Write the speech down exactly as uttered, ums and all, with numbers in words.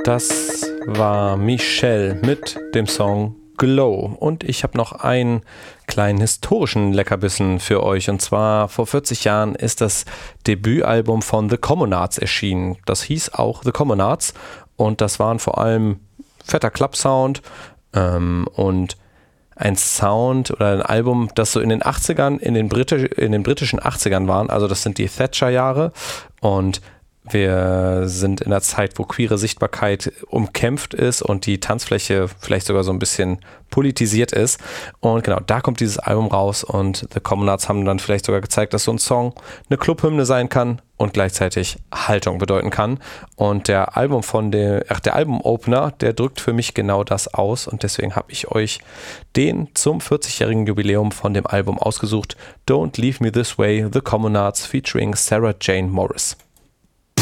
Das war Michelle mit dem Song Glow. Und ich habe noch einen kleinen historischen Leckerbissen für euch. Und zwar vor vierzig Jahren ist das Debütalbum von The Communards erschienen. Das hieß auch The Communards. Und das waren vor allem fetter Club-Sound ähm, und ein Sound oder ein Album, das so in den achtzigern, in den, Britisch, in den britischen achtzigern waren. Also das sind die Thatcher-Jahre. Und wir sind in einer Zeit, wo queere Sichtbarkeit umkämpft ist und die Tanzfläche vielleicht sogar so ein bisschen politisiert ist. Und genau, da kommt dieses Album raus und The Communards haben dann vielleicht sogar gezeigt, dass so ein Song eine Clubhymne sein kann und gleichzeitig Haltung bedeuten kann. Und der Album von der, ach, der Album-Opener, der drückt für mich genau das aus und deswegen habe ich euch den zum vierzigjährigen Jubiläum von dem Album ausgesucht. Don't Leave Me This Way, The Communards featuring Sarah Jane Morris.